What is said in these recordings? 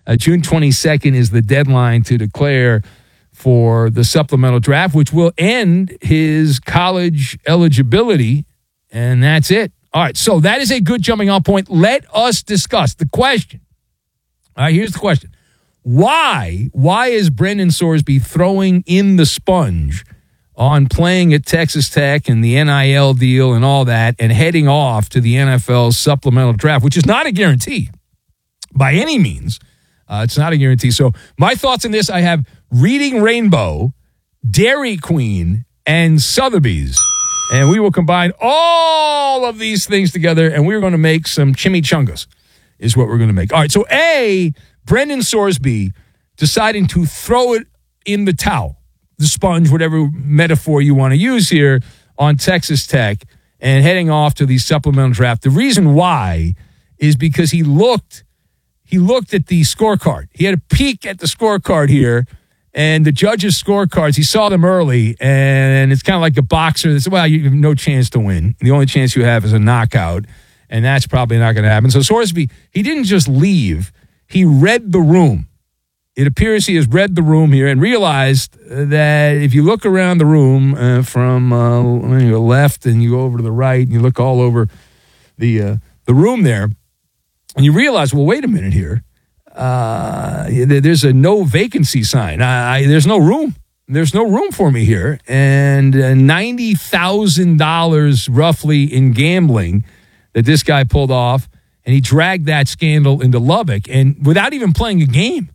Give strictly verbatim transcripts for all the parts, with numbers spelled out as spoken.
Uh, June twenty-second is the deadline to declare for the supplemental draft, which will end his college eligibility, and that's it. All right, so that is a good jumping off point. Let us discuss the question. All right, here's the question. Why, why is Brendan Sorsby throwing in the sponge on playing at Texas Tech and the N I L deal and all that and heading off to the N F L's supplemental draft, which is not a guarantee by any means. Uh, it's not a guarantee. So my thoughts on this, I have Reading Rainbow, Dairy Queen, and Sotheby's. And we will combine all of these things together, and we're going to make some chimichangas is what we're going to make. All right, so A, Brendan Sorsby deciding to throw it in the towel, the sponge, whatever metaphor you want to use here, on Texas Tech and heading off to the supplemental draft. The reason why is because he looked, he looked at the scorecard. He had a peek at the scorecard here, and the judges' scorecards, he saw them early, and it's kind of like a boxer that said, well, you have no chance to win. The only chance you have is a knockout, and that's probably not going to happen. So Sorsby, he didn't just leave. He read the room. It appears he has read the room here and realized that if you look around the room uh, from uh, your left and you go over to the right and you look all over the uh, the room there, and you realize, well, wait a minute here. Uh, there's a no vacancy sign. I, I, there's no room. There's no room for me here. And uh, ninety thousand dollars roughly in gambling that this guy pulled off, and he dragged that scandal into Lubbock. And without even playing a game,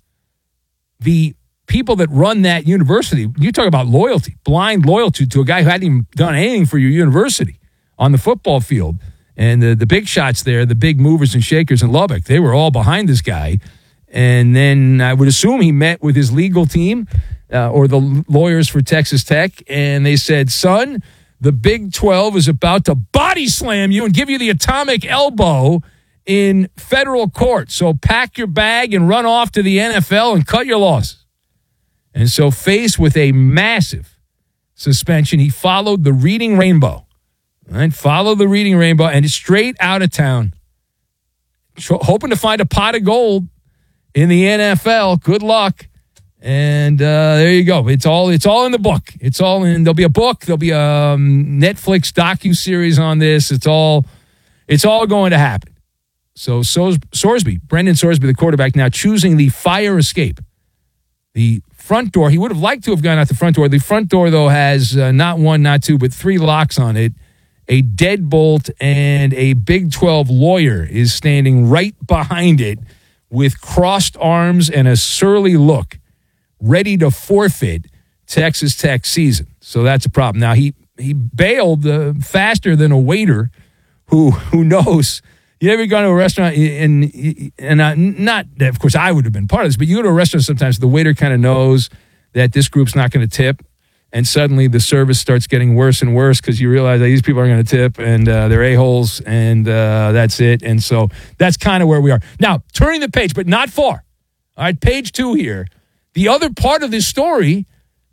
the people that run that university, you talk about loyalty, blind loyalty to a guy who hadn't even done anything for your university on the football field. And the, the big shots there, the big movers and shakers in Lubbock, they were all behind this guy. And then I would assume he met with his legal team uh, or the lawyers for Texas Tech, and they said, son, the Big twelve is about to body slam you and give you the atomic elbow in federal court. So pack your bag and run off to the N F L and cut your losses. And so faced with a massive suspension, he followed the Reading Rainbow. Right? Followed the Reading Rainbow and straight out of town, hoping to find a pot of gold in the N F L. Good luck. And uh, there you go. It's all it's all in the book. It's all in. There'll be a book. There'll be a um, Netflix docuseries on this. It's all it's all going to happen. So, so Sorsby, Brendan Sorsby, the quarterback, now choosing the fire escape. The front door, he would have liked to have gone out the front door. The front door, though, has uh, not one, not two, but three locks on it. A deadbolt, and a Big twelve lawyer is standing right behind it with crossed arms and a surly look, ready to forfeit Texas Tech season. So that's a problem. Now, he he bailed uh, faster than a waiter who who knows. You ever gone to a restaurant, and, and uh, not, of course, I would have been part of this, but you go to a restaurant sometimes, the waiter kind of knows that this group's not going to tip, and suddenly the service starts getting worse and worse because you realize that these people aren't going to tip, and uh, they're a-holes, and uh, that's it. And so that's kind of where we are. Now, turning the page, but not far. All right, page two here. The other part of this story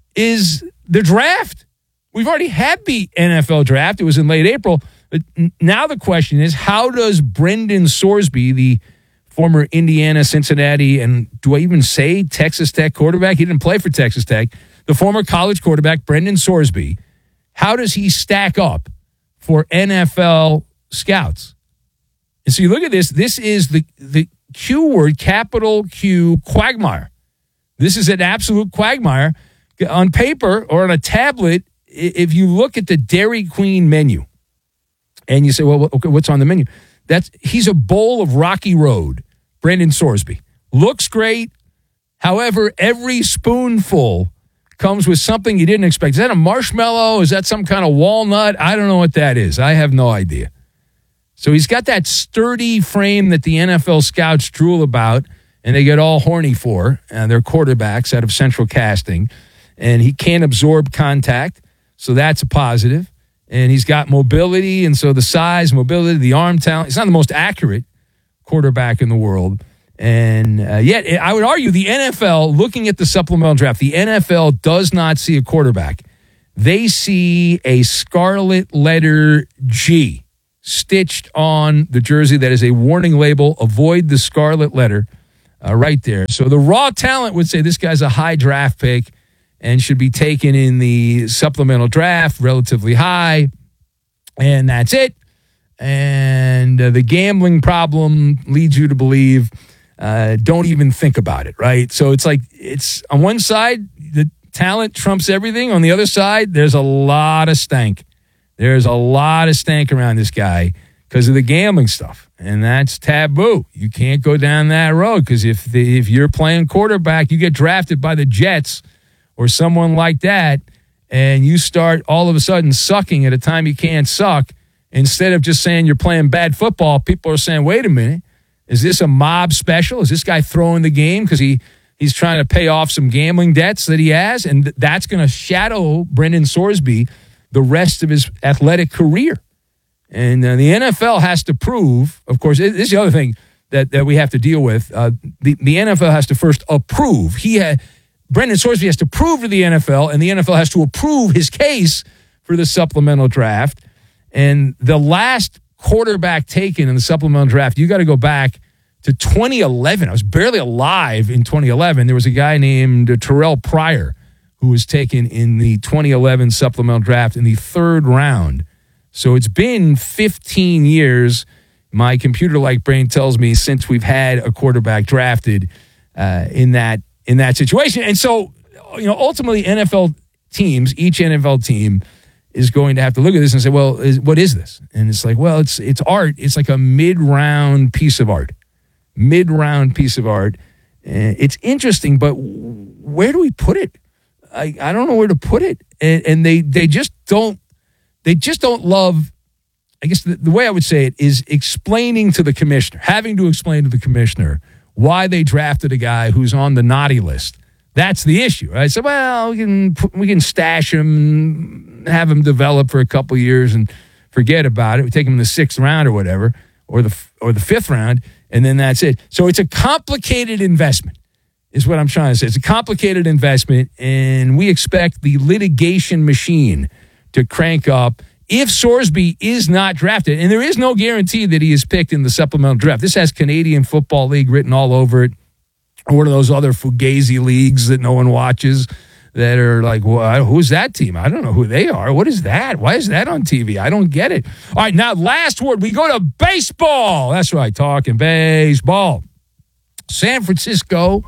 is the draft. We've already had the N F L draft. It was in late April. But now the question is, how does Brendan Sorsby, the former Indiana, Cincinnati, and do I even say Texas Tech quarterback? He didn't play for Texas Tech. The former college quarterback, Brendan Sorsby, how does he stack up for N F L scouts? And so you look at this. This is the, the Q word, capital Q, quagmire. This is an absolute quagmire. On paper or on a tablet, if you look at the Dairy Queen menu, and you say, well, okay, what's on the menu? That's he's a bowl of Rocky Road, Brendan Sorsby. Looks great. However, every spoonful comes with something you didn't expect. Is that a marshmallow? Is that some kind of walnut? I don't know what that is. I have no idea. So he's got that sturdy frame that the N F L scouts drool about, and they get all horny for. And they're quarterbacks out of Central Casting. And he can't absorb contact, so that's a positive. And he's got mobility, and so the size, mobility, the arm talent. He's not the most accurate quarterback in the world. And uh, yet, I would argue the N F L, looking at the supplemental draft, the N F L does not see a quarterback. They see a scarlet letter G stitched on the jersey that is a warning label. Avoid the scarlet letter. uh, right there. So the raw talent would say this guy's a high draft pick and should be taken in the supplemental draft, relatively high, and that's it. And uh, the gambling problem leads you to believe, uh, don't even think about it, right? So it's like, it's on one side, the talent trumps everything. On the other side, there's a lot of stank. There's a lot of stank around this guy because of the gambling stuff, and that's taboo. You can't go down that road because if the, if you're playing quarterback, you get drafted by the Jets or someone like that, and you start all of a sudden sucking at a time you can't suck, instead of just saying you're playing bad football, people are saying, wait a minute, is this a mob special? Is this guy throwing the game because he, he's trying to pay off some gambling debts that he has? And th- that's going to shadow Brendan Sorsby the rest of his athletic career. And uh, the N F L has to prove, of course, this is the other thing that, that we have to deal with. Uh, the, the N F L has to first approve. He had Brendan Sorsby has to prove to the N F L, and the N F L has to approve his case for the supplemental draft. And the last quarterback taken in the supplemental draft, you got to go back to twenty eleven. I was barely alive in twenty eleven. There was a guy named Terrell Pryor who was taken in the twenty eleven supplemental draft in the third round. So it's been fifteen years, my computer-like brain tells me, since we've had a quarterback drafted uh, in that in that situation. And so, you know, ultimately N F L teams, each N F L team is going to have to look at this and say, well, is, what is this? And it's like, well, it's it's art. It's like a mid-round piece of art. Mid-round piece of art. Uh, it's interesting, but where do we put it? I, I don't know where to put it. And, and they they just don't they just don't love, I guess the, the way I would say it is explaining to the commissioner, having to explain to the commissioner why they drafted a guy who's on the naughty list. That's the issue. I said, well, we can we can stash him, have him develop for a couple years and forget about it. We take him in the sixth round or whatever, or the or the fifth round, and then that's it. So it's a complicated investment, is what I'm trying to say. It's a complicated investment, and we expect the litigation machine to crank up if Sorsby is not drafted. And there is no guarantee that he is picked in the supplemental draft. This has Canadian Football League written all over it, or one of those other Fugazi leagues that no one watches that are like, well, who's that team? I don't know who they are. What is that? Why is that on T V? I don't get it. All right, now last word. We go to baseball. That's right, talking baseball. San Francisco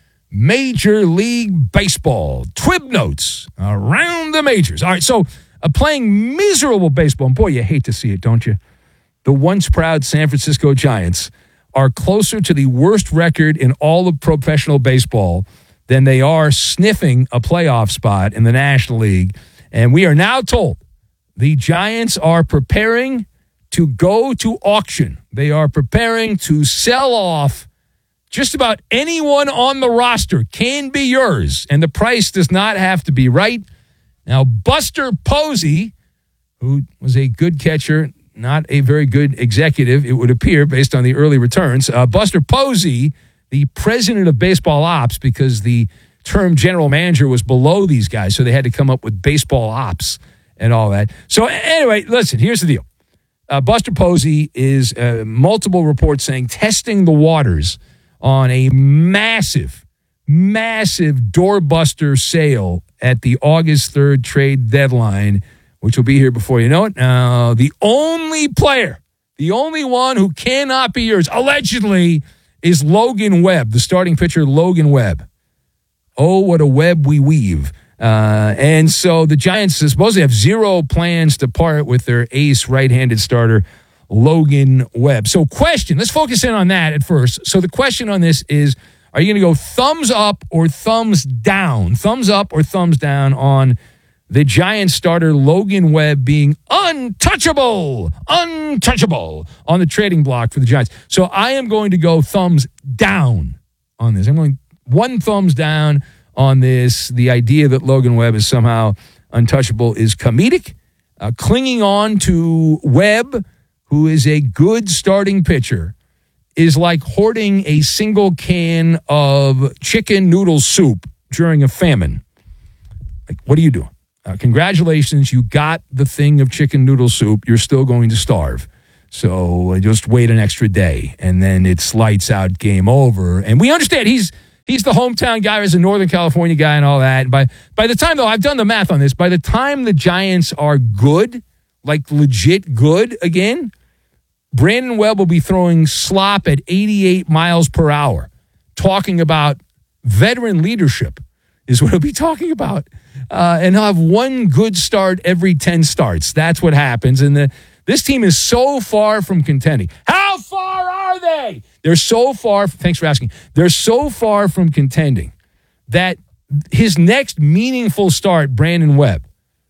Major League Baseball. Twib notes around the majors. All right, so uh, playing miserable baseball, and boy, you hate to see it, don't you? The once proud San Francisco Giants are closer to the worst record in all of professional baseball than they are sniffing a playoff spot in the National League. And we are now told the Giants are preparing to go to auction. They are preparing to sell off just about anyone on the roster. Can be yours, and the price does not have to be right. Now, Buster Posey, who was a good catcher, not a very good executive, it would appear, based on the early returns. Uh, Buster Posey, the president of baseball ops, because the term general manager was below these guys, so they had to come up with baseball ops and all that. So anyway, listen, here's the deal. Uh, Buster Posey is uh, multiple reports saying testing the waters on a massive, massive doorbuster sale at the August third trade deadline, which will be here before you know it. Now, the only player, the only one who cannot be yours, allegedly, is Logan Webb, the starting pitcher, Logan Webb. Oh, what a web we weave. Uh, and so the Giants supposedly have zero plans to part with their ace right-handed starter, Logan Webb. So question, let's focus in on that at first. So the question on this is, are you going to go thumbs up or thumbs down? Thumbs up or thumbs down on the Giants starter Logan Webb being untouchable, untouchable on the trading block for the Giants. So I am going to go thumbs down on this. I'm going one thumbs down on this. The idea that Logan Webb is somehow untouchable is comedic. Uh, clinging on to Webb, who is a good starting pitcher, is like hoarding a single can of chicken noodle soup during a famine. Like, what are you doing? Uh, congratulations, you got the thing of chicken noodle soup. You're still going to starve. So just wait an extra day, and then it's lights out, game over. And we understand he's he's the hometown guy, he's a Northern California guy and all that. And by, by the time, though, I've done the math on this, by the time the Giants are good, like legit good again, Brandon Webb will be throwing slop at eighty-eight miles per hour, talking about veteran leadership is what he'll be talking about. Uh, and he'll have one good start every ten starts. That's what happens. And the, this team is so far from contending. How far are they? They're so far. Thanks for asking. They're so far from contending that his next meaningful start, Brandon Webb,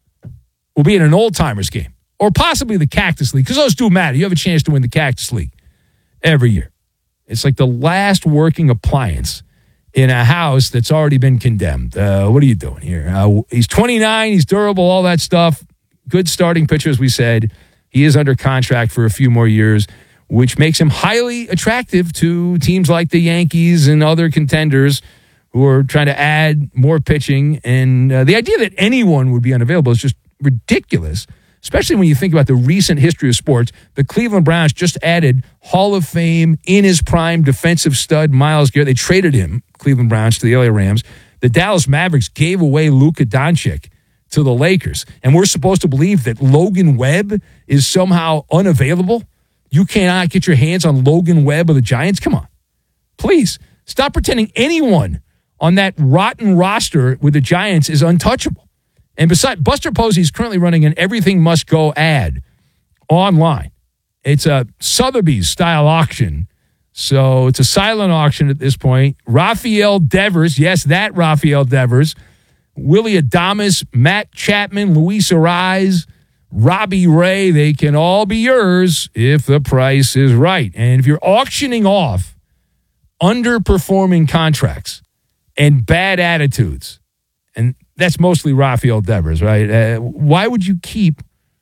will be in an old-timers game or possibly the Cactus League, because those do matter. You have a chance to win the Cactus League every year. It's like the last working appliance in a house that's already been condemned. Uh, what are you doing here? Uh, he's twenty-nine. He's durable, all that stuff. Good starting pitcher, as we said. He is under contract for a few more years, which makes him highly attractive to teams like the Yankees and other contenders who are trying to add more pitching. And uh, the idea that anyone would be unavailable is just ridiculous, especially when you think about the recent history of sports. The Cleveland Browns just added Hall of Fame, in his prime, defensive stud Myles Garrett. They traded him, Cleveland Browns, to the L A Rams. The Dallas Mavericks gave away Luka Doncic to the Lakers. And we're supposed to believe that Logan Webb is somehow unavailable? You cannot get your hands on Logan Webb of the Giants? Come on. Please, stop pretending anyone on that rotten roster with the Giants is untouchable. And besides, Buster Posey is currently running an Everything Must Go ad online. It's a Sotheby's style auction. So it's a silent auction at this point. Rafael Devers, yes, that Rafael Devers, Willie Adames, Matt Chapman, Luis Ariz, Robbie Ray, they can all be yours if the price is right. And if you're auctioning off underperforming contracts and bad attitudes, and that's mostly Rafael Devers, right? Uh, why would you keep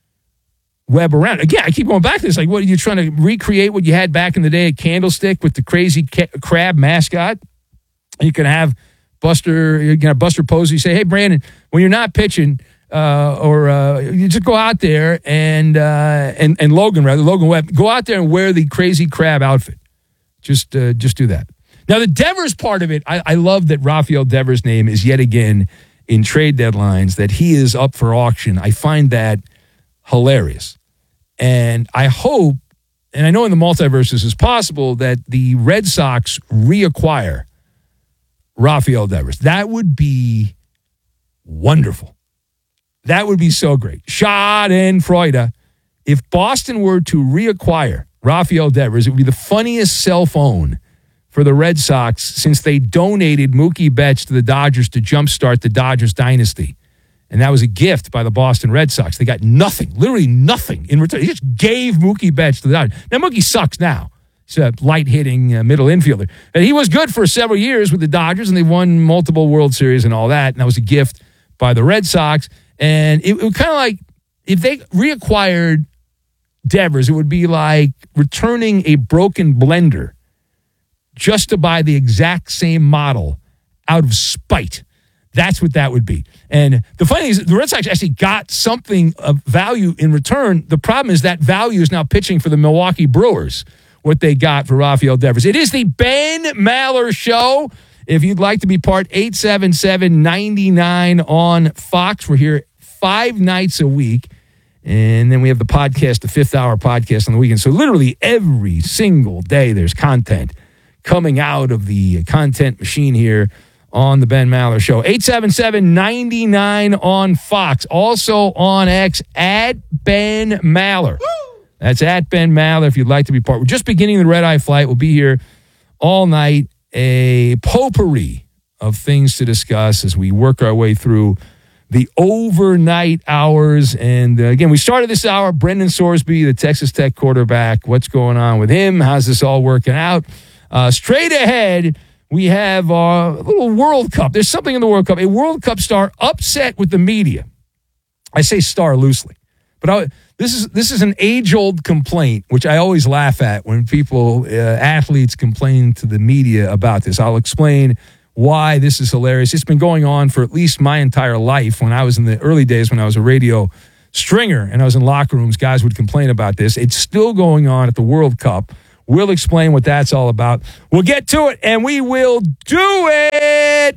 Webb around? Again, I keep going back to this. Like, what are you trying to recreate what you had back in the day at Candlestick with the crazy ca- crab mascot? You can have Buster, you can have Buster Posey say, "Hey, Brandon, when you're not pitching, uh, or uh, you just go out there and uh, and and Logan rather Logan Webb, go out there and wear the crazy crab outfit. Just uh, just do that." Now, the Devers part of it, I, I love that Rafael Devers' name is yet again in trade deadlines, that he is up for auction. I find that hilarious. And I hope, and I know in the multiverse this is possible, that the Red Sox reacquire Rafael Devers. That would be wonderful. That would be so great. Schadenfreude. If Boston were to reacquire Rafael Devers, it would be the funniest cell phone for the Red Sox since they donated Mookie Betts to the Dodgers to jumpstart the Dodgers dynasty. And that was a gift by the Boston Red Sox. They got nothing, literally nothing in return. He just gave Mookie Betts to the Dodgers. Now, Mookie sucks now. He's a light-hitting uh, middle infielder. But he was good for several years with the Dodgers, and they won multiple World Series and all that. And that was a gift by the Red Sox. And it, it was kind of like, if they reacquired Devers, it would be like returning a broken blender just to buy the exact same model out of spite. That's what that would be. And the funny thing is, the Red Sox actually got something of value in return. The problem is that value is now pitching for the Milwaukee Brewers, what they got for Rafael Devers. It is the Ben Maller Show. If you'd like to be part, eight seven seven, nine nine on Fox. We're here five nights a week. And then we have the podcast, the fifth hour podcast on the weekend. So literally every single day there's content coming out of the content machine here on the Ben Maller Show. eight seven seven, nine nine on Fox. Also on X, at Ben Maller. Woo! That's at Ben Maller if you'd like to be part. We're just beginning the red-eye flight. We'll be here all night. A potpourri of things to discuss as we work our way through the overnight hours. And uh, again, we started this hour, Brendan Sorsby, the Texas Tech quarterback. What's going on with him? How's this all working out? Uh, straight ahead, we have a little World Cup. There's something in the World Cup. A World Cup star upset with the media. I say star loosely. But I, this is this is an age-old complaint, which I always laugh at when people, uh, athletes, complain to the media about this. I'll explain why this is hilarious. It's been going on for at least my entire life. When I was in the early days, when I was a radio Stringer, and I was in locker rooms, guys would complain about this. It's still going on at the World Cup. We'll explain what that's all about. We'll get to it, and we will do it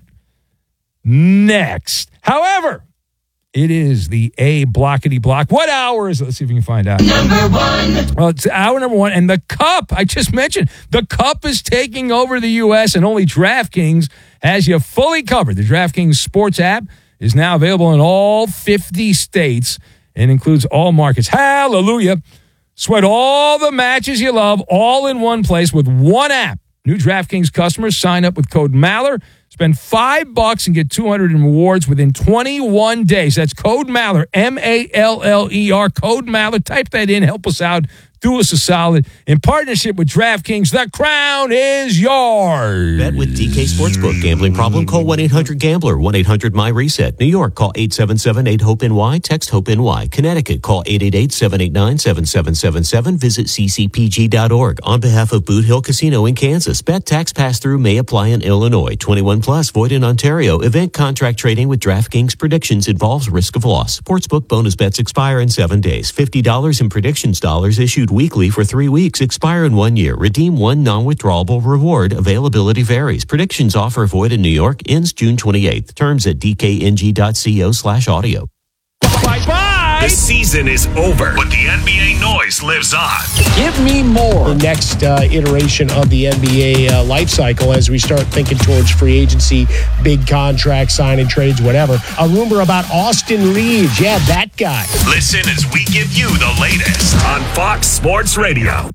next. However, it is the A blockety block. What hour is it? Let's see if we can find out. Number one. Well, it's hour number one, and the Cup, I just mentioned, the Cup is taking over the U S, and only DraftKings has you fully covered. The DraftKings Sports app is now available in all fifty states and includes all markets. Hallelujah. Sweat all the matches you love all in one place with one app. New DraftKings customers sign up with code Maller. Spend five bucks and get two hundred in rewards within twenty-one days. That's code Maller, M A L L E R, code Maller. Type that in. Help us out. Do us a solid. In partnership with DraftKings, the crown is yours. Bet with D K Sportsbook. Gambling problem? Call one eight hundred gambler, one eight hundred my reset. New York, call eight seven seven eight hope N Y. Text HOPE-NY. Connecticut, call eight eight eight seven eight nine seven seven seven seven. Visit c c p g dot org. On behalf of Boot Hill Casino in Kansas, bet tax pass-through may apply in Illinois. twenty-one plus, void in Ontario. Event contract trading with DraftKings predictions involves risk of loss. Sportsbook bonus bets expire in seven days. fifty dollars in predictions dollars issued weekly for three weeks. Expire in one year. Redeem one non-withdrawable reward. Availability varies. Predictions offer void in New York. Ends June twenty-eighth. Terms at d k n g dot co slash audio. Bye-bye. The season is over, but the N B A noise lives on. Give me more. The next uh, iteration of the N B A uh, life cycle as we start thinking towards free agency, big contracts, signing trades, whatever. A rumor about Austin Reeves. Yeah, that guy. Listen as we give you the latest on Fox Sports Radio.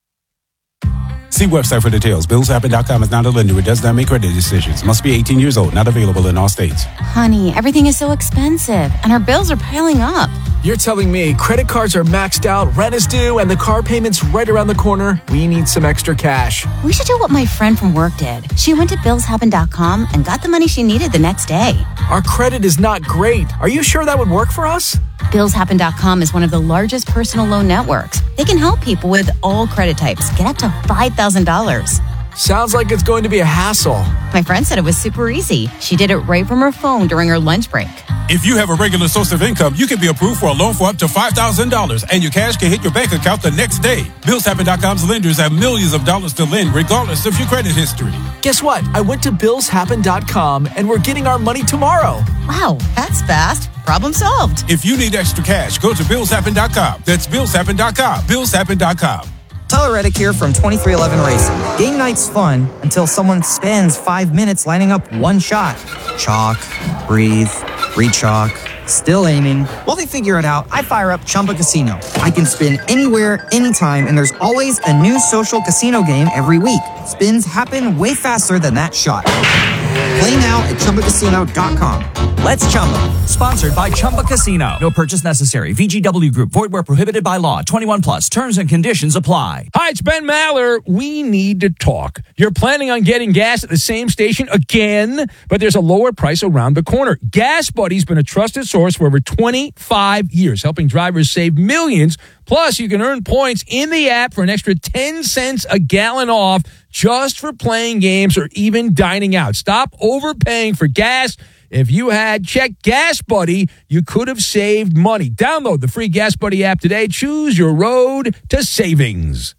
See website for details. Bills Happen dot com is not a lender. It does not make credit decisions. Must be eighteen years old. Not available in all states. Honey, everything is so expensive, and our bills are piling up. You're telling me credit cards are maxed out, rent is due, and the car payment's right around the corner? We need some extra cash. We should do what my friend from work did. She went to Bills Happen dot com and got the money she needed the next day. Our credit is not great. Are you sure that would work for us? Bills Happen dot com is one of the largest personal loan networks. They can help people with all credit types get up to five thousand dollars. Sounds like it's going to be a hassle. My friend said it was super easy. She did it right from her phone during her lunch break. If you have a regular source of income, you can be approved for a loan for up to five thousand dollars, and your cash can hit your bank account the next day. Bills Happen dot com's lenders have millions of dollars to lend, regardless of your credit history. Guess what? I went to Bills Happen dot com, and we're getting our money tomorrow. Wow, that's fast. Problem solved. If you need extra cash, go to Bills Happen dot com. That's Bills Happen dot com. Bills Happen dot com. Tyler Reddick here from twenty-three eleven Racing. Game night's fun until someone spends five minutes lining up one shot. Chalk, breathe, re-chalk, still aiming. While they figure it out, I fire up Chumba Casino. I can spin anywhere, anytime, and there's always a new social casino game every week. Spins happen way faster than that shot. Play now at chumba casino dot com. Let's Chumba. Sponsored by Chumba Casino. No purchase necessary. V G W Group. Void where prohibited by law. twenty-one plus. Terms and conditions apply. Hi, it's Ben Maller. We need to talk. You're planning on getting gas at the same station again, but there's a lower price around the corner. Gas Buddy's been a trusted source for over twenty-five years, helping drivers save millions. Plus, you can earn points in the app for an extra ten cents a gallon off just for playing games or even dining out. Stop overpaying for gas. If you had checked Gas Buddy, you could have saved money. Download the free Gas Buddy app today. Choose your road to savings.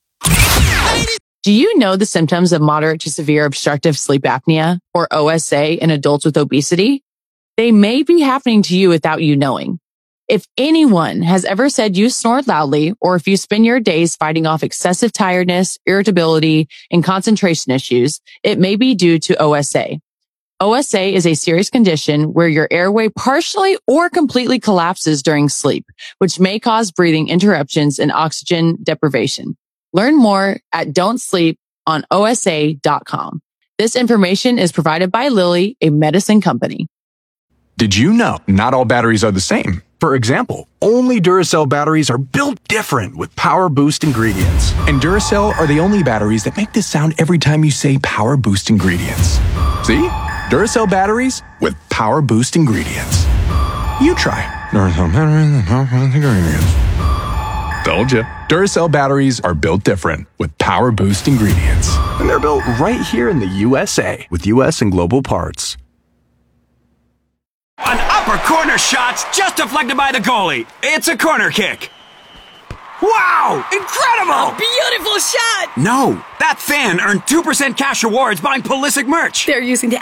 Do you know the symptoms of moderate to severe obstructive sleep apnea, or O S A, in adults with obesity? They may be happening to you without you knowing. If anyone has ever said you snore loudly, or if you spend your days fighting off excessive tiredness, irritability, and concentration issues, it may be due to O S A. O S A is a serious condition where your airway partially or completely collapses during sleep, which may cause breathing interruptions and oxygen deprivation. Learn more at don't sleep on O S A dot com. This information is provided by Lilly, a medicine company. Did you know not all batteries are the same? For example, only Duracell batteries are built different with Power Boost ingredients. And Duracell are the only batteries that make this sound every time you say Power Boost ingredients. See? Duracell batteries with Power Boost ingredients. You try. Duracell batteries with Power Boost ingredients. Told you. Duracell batteries are built different with Power Boost ingredients. And they're built right here in the U S A with U S and global parts. An upper corner shots just deflected by the goalie. It's a corner kick. Wow! Incredible! A beautiful shot! No, that fan earned two percent cash rewards buying Pulisic merch. They're using the